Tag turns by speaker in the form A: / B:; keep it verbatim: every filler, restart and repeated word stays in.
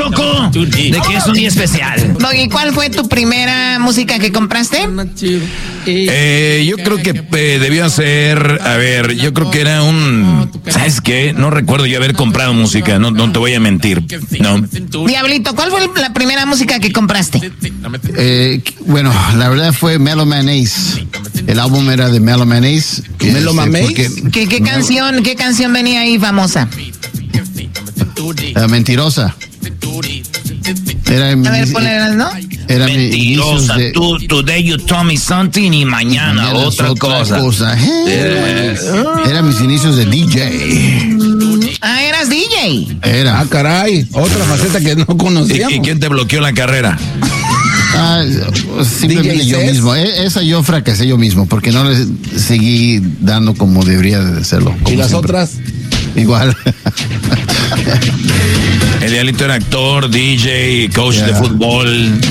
A: Choco, de que es un día especial.
B: Doggy, ¿cuál fue tu primera música que compraste?
A: Eh, yo creo que eh, debió ser, a ver, yo creo que era un, ¿sabes qué? No recuerdo yo haber comprado música, no, no te voy a mentir, no.
B: Diablito, ¿cuál fue la primera música que compraste?
C: Eh, bueno, la verdad fue Mellow Man Ace. El álbum era de Mellow Man Ace.
D: ¿Mellow Man Ace?
B: ¿Qué, qué canción, qué canción venía ahí famosa?
C: Uh, mentirosa. Era
B: a ver, ponle, ¿no?
C: Era
A: mentirosa, de, tú, today you told me something y mañana, mañana otra, otra cosa.
C: cosa. Eh, Eran mis inicios de D J.
B: Ah, eras D J.
C: Era.
D: Ah, caray, otra faceta que no conocíamos.
A: ¿Y, y quién te bloqueó la carrera?
C: Ah, simplemente yo mismo. Esa yo fracasé yo mismo porque no le seguí dando como debería de hacerlo.
D: ¿Y las
C: siempre.
D: otras?
C: Igual.
A: El Diablito era actor, D J, coach yeah. de fútbol.